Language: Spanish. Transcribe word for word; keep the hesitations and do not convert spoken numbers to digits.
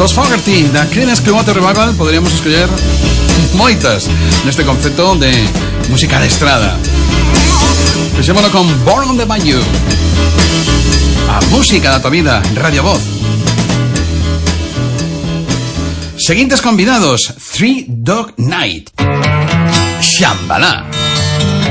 Los Fogerty, da Creedence Clearwater Revival, podríamos escolher moitas neste concepto de música de estrada. Fixémolo con Born on the Bayou. A música da tua vida, Radio Voz. Seguintes convidados: Three Dog Night, Shambhala,